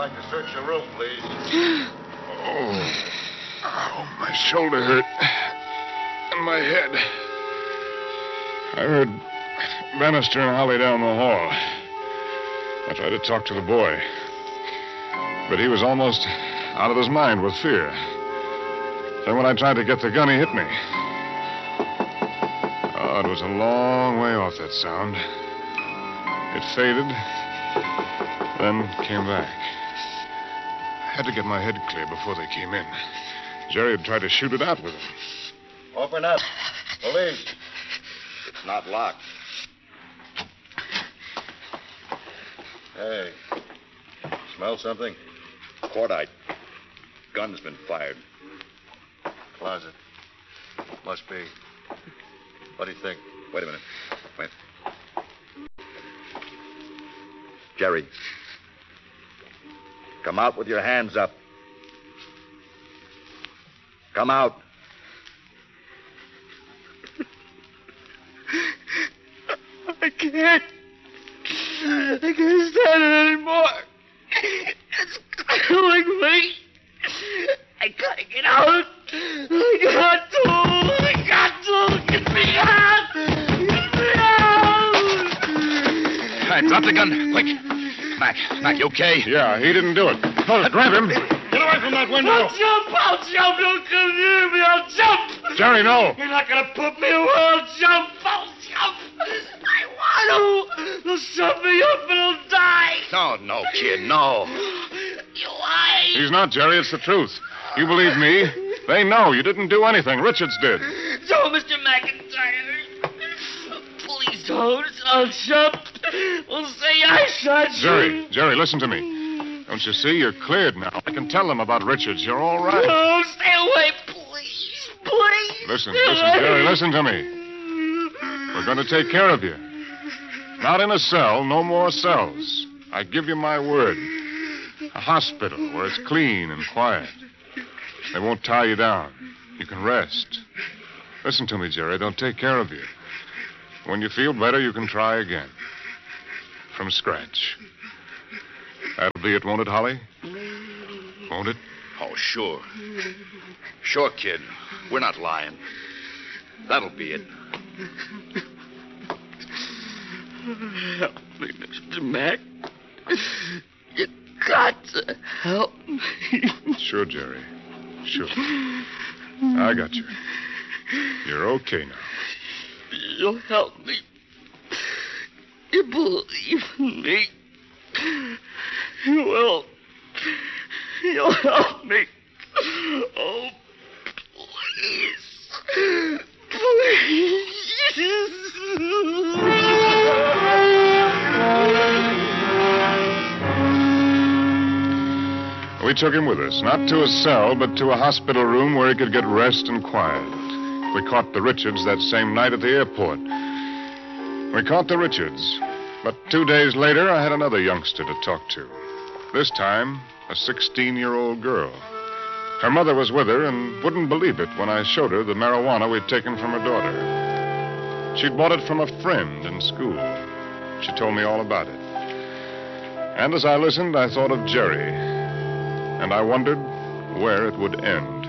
like to search your room, please. Oh, my shoulder hurt. And my head. I heard Bannister and Holly down the hall. I tried to talk to the boy. But he was almost out of his mind with fear. Then when I tried to get the gun, he hit me. Oh, it was a long way off, that sound. It faded, then came back. I had to get my head clear before they came in. Jerry had tried to shoot it out with him. Open up. Police. It's not locked. Hey. Smell something? Cordite. Gun's been fired. Closet. Must be. What do you think? Wait a minute. Wait. Jerry. Come out with your hands up. Come out. I can't stand it anymore. It's killing me. I gotta get out. I got to. Get me out. Get me out. All right, drop the gun. Quick. Mac, you okay? Yeah, he didn't do it. Oh, grab him. Get away from that window. I'll jump. Don't come near me. I'll jump. Jerry, no. You're not gonna put me away. I'll jump. I want to. They'll shut me up and I'll die. No, kid, no. You lie. He's not, Jerry. It's the truth. You believe me. They know you didn't do anything. Richards did. Don't, Mr. McIntyre. Please don't. I'll jump. We'll say I shot you. Jerry, listen to me. Don't you see? You're cleared now. I can tell them about Richards. You're all right. No, stay away, please. Please. Listen, Jerry, listen to me. We're going to take care of you. Not in a cell, no more cells. I give you my word. A hospital where it's clean and quiet. They won't tie you down. You can rest. Listen to me, Jerry. They'll take care of you. When you feel better, you can try again. From scratch. That'll be it, won't it, Holly? Won't it? Oh, sure. Sure, kid. We're not lying. That'll be it. Help me, Mr. Mac. You got to help me. Sure, Jerry. Sure. I got you. You're okay now. You'll help me. You believe in me. You will. You'll help me. Oh, please. Please. We took him with us, not to a cell, but to a hospital room where he could get rest and quiet. We caught the Richards that same night at the airport. We caught the Richards, but 2 days later, I had another youngster to talk to. This time, a 16-year-old girl. Her mother was with her and wouldn't believe it when I showed her the marijuana we'd taken from her daughter. She'd bought it from a friend in school. She told me all about it. And as I listened, I thought of Jerry. And I wondered where it would end.